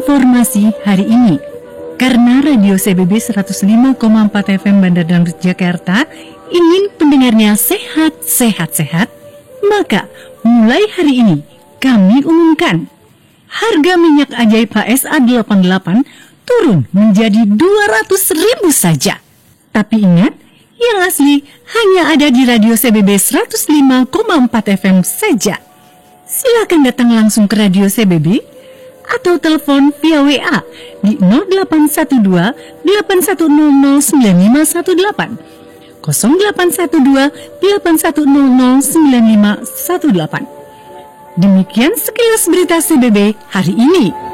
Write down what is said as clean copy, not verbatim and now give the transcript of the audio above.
Informasi hari ini. Karena Radio CBB 105,4 FM Bandar Dangdut Jakarta ingin pendengarnya sehat, maka mulai hari ini kami umumkan harga minyak ajaib HSA 88 turun menjadi 200.000 saja. Tapi ingat, yang asli hanya ada di Radio CBB 105,4 FM saja. Silakan datang langsung ke Radio CBB atau telepon via WA di 0812 8100 9518 0812 8100 9518. Demikian sekilas berita CBB hari ini.